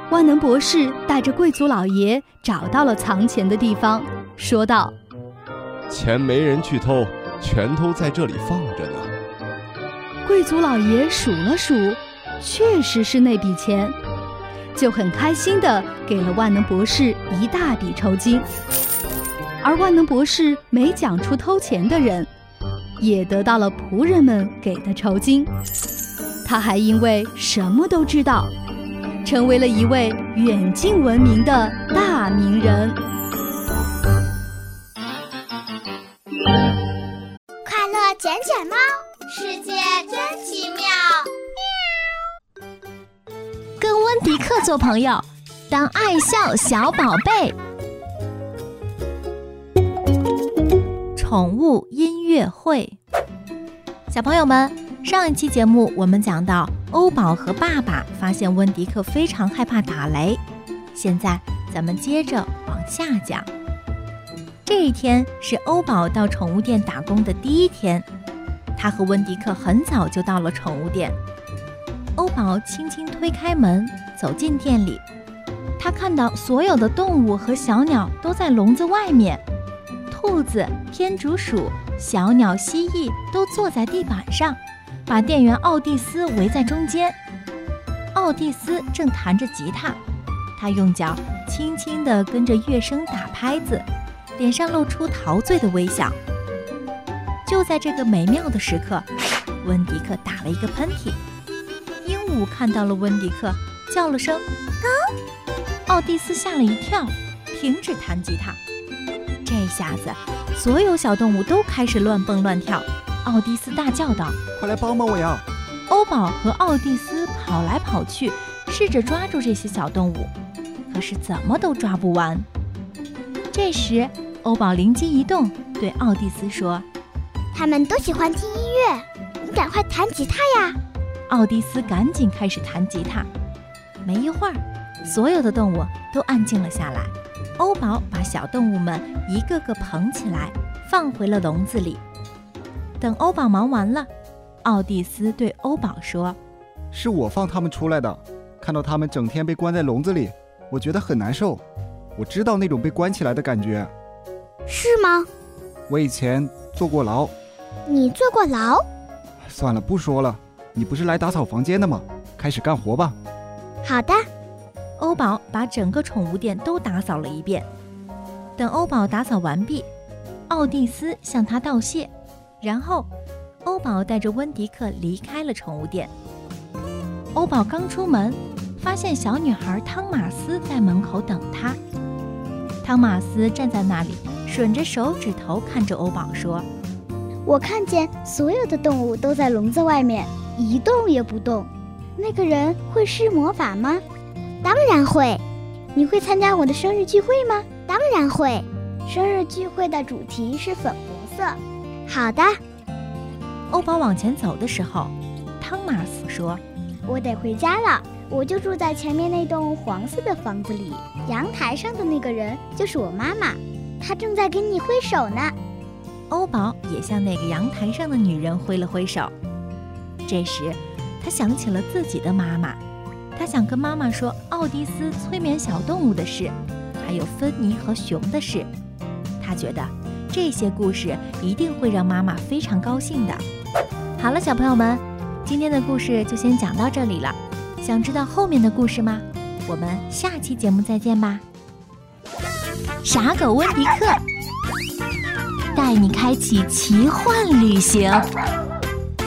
万能博士带着贵族老爷找到了藏钱的地方，说道： 钱没人去偷，全都在这里放着呢。 贵族老爷数了数，确实是那笔钱，就很开心地给了万能博士一大笔酬金。而万能博士没讲出偷钱的人，也得到了仆人们给的酬金。他还因为什么都知道，成为了一位远近闻名的大名人。 快乐捡捡猫，世界真奇妙。 跟温迪克做朋友，当爱笑小宝贝。宠物音乐会。小朋友们，上一期节目我们讲到欧宝和爸爸发现温迪克非常害怕打雷，现在咱们接着往下讲。这一天是欧宝到宠物店打工的第一天，他和温迪克很早就到了宠物店。欧宝轻轻推开门，走进店里，他看到所有的动物和小鸟都在笼子外面，兔子、天竺鼠、小鸟、蜥蜴都坐在地板上，把店员奥蒂斯围在中间。奥蒂斯正弹着吉他，他用脚轻轻地跟着乐声打拍子，脸上露出陶醉的微笑。就在这个美妙的时刻，温迪克打了一个喷嚏。鹦鹉看到了温迪克，叫了声啊！奥蒂斯吓了一跳，停止弹吉他。这下子所有小动物都开始乱蹦乱跳。奥蒂斯大叫道： 快来帮帮我呀！ 欧宝和奥蒂斯跑来跑去，试着抓住这些小动物，可是怎么都抓不完。这时欧宝灵机一动，对奥蒂斯说： 他们都喜欢听音乐，你赶快弹吉他呀！ 奥蒂斯赶紧开始弹吉他。没一会儿，所有的动物都安静了下来。欧宝把小动物们一个个捧起来，放回了笼子里。等欧宝忙完了，奥蒂斯对欧宝说： 是我放他们出来的，看到他们整天被关在笼子里，我觉得很难受。我知道那种被关起来的感觉。 是吗？ 我以前坐过牢。 你坐过牢？ 算了，不说了。你不是来打扫房间的吗？开始干活吧。 好的。 欧宝把整个宠物店都打扫了一遍。等欧宝打扫完毕，奥蒂斯向他道谢，然后欧宝带着温迪克离开了宠物店。欧宝刚出门，发现小女孩汤马斯在门口等他。汤马斯站在那里，吮着手指头看着欧宝说： 我看见所有的动物都在笼子外面，一动也不动。那个人会施魔法吗？当然会。你会参加我的生日聚会吗？当然会。生日聚会的主题是粉红色。好的。 欧宝往前走的时候，汤马斯说： 我得回家了，我就住在前面那栋黄色的房子里，阳台上的那个人就是我妈妈，她正在跟你挥手呢。 欧宝也向那个阳台上的女人挥了挥手。这时他想起了自己的妈妈，他想跟妈妈说奥蒂斯催眠小动物的事，还有芬妮和熊的事。他觉得这些故事一定会让妈妈非常高兴的。好了，小朋友们，今天的故事就先讲到这里了。想知道后面的故事吗？我们下期节目再见吧。傻狗温迪克带你开启奇幻旅行。